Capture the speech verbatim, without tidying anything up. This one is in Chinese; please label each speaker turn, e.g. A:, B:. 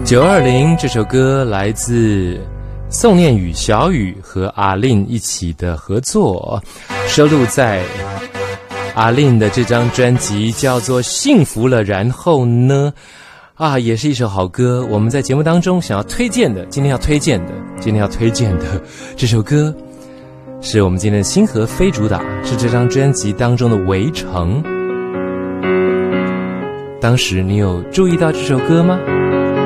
A: 九二零这首歌来自宋念宇、小雨和阿令一起的合作，收录在阿令的这张专辑叫做《幸福了》，然后呢啊，也是一首好歌。我们在节目当中想要推荐的，今天要推荐的，今天要推荐的这首歌，是我们今天的星河非主打，是这张专辑当中的《围城》。当时你有注意到这首歌吗？